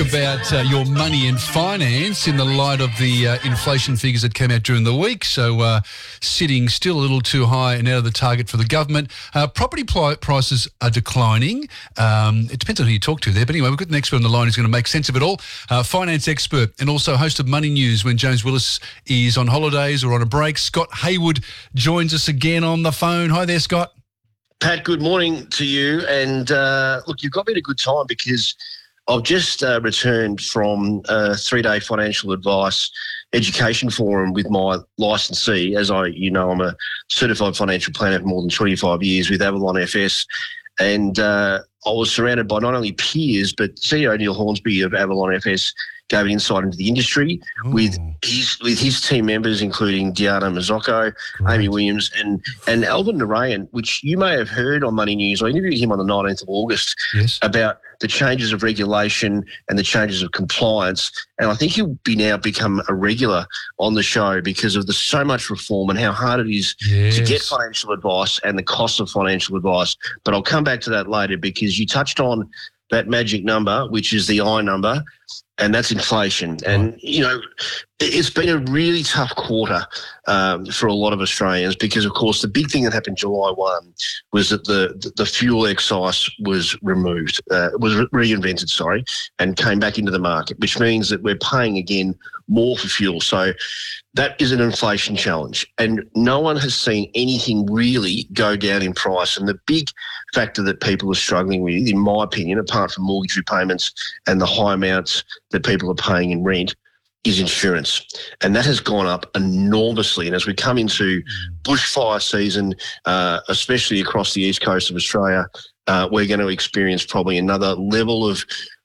about your money and finance in the light of the inflation figures that came out during the week. So sitting still a little too high and out of the target for the government. Property prices are declining. It depends on who you talk to there. But anyway, we've got an expert on the line who's going to make sense of it all. Finance expert and also host of Money News when James Willis is on holidays or on a break. Scott Hayward joins us again on the phone. Hi there, Scott. Pat, good morning to you. And look, you've got me at a good time because I've just returned from a 3-day financial advice education forum with my licensee. As I'm a certified financial planner for more than 25 years with Avalon FS. And I was surrounded by not only peers, but CEO Neil Hornsby of Avalon FS gave an insight into the industry with his team members, including Diana Mazzocco, Amy Williams, and Alvin Narayan, which you may have heard on Money News. I interviewed him on the 19th of August about the changes of regulation and the changes of compliance. And I think he'll now become a regular on the show because of so much reform and how hard it is to get financial advice and the cost of financial advice. But I'll come back to that later because you touched on that magic number, which is the I number, and that's inflation. And, you know, it's been a really tough quarter for a lot of Australians because, of course, the big thing that happened July 1 was that the fuel excise was removed, was reinvented, and came back into the market, which means that we're paying again more for fuel. So that is an inflation challenge. And no one has seen anything really go down in price. And the big factor that people are struggling with, in my opinion, apart from mortgage repayments and the high amounts that people are paying in rent, is insurance. And that has gone up enormously. And as we come into bushfire season, especially across the east coast of Australia, we're going to experience probably another level of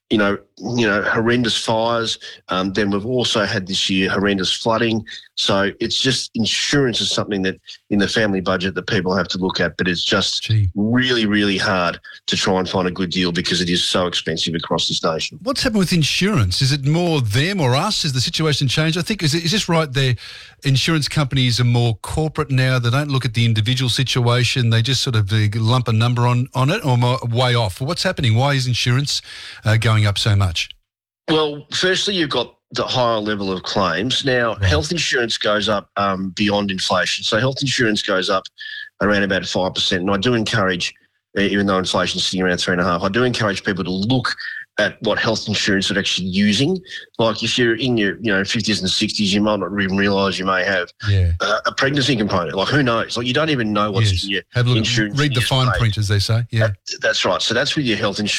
horrendous fires. Then we've also had this year horrendous flooding. So it's just insurance is something that in the family budget that people have to look at, but it's just really, really hard to try and find a good deal because it is so expensive across this nation. What's happened with insurance? Is it more them or us? Has the situation changed? I think, is this right there? Insurance companies are more corporate now. They don't look at the individual situation. They just sort of lump a number on it or more way off. What's happening? Why is insurance going up so much? Well, firstly, you've got the higher level of claims. Now, health insurance goes up beyond inflation. So health insurance goes up around about 5%. And I do encourage, even though inflation is sitting around 3.5%, I do encourage people to look at what health insurance they're actually using. Like if you're in your 50s and 60s, you might not even realise you may have a pregnancy component. Like who knows? Like you don't even know what's in your insurance. Read the fine print, as they say. That's right. So that's with your health insurance.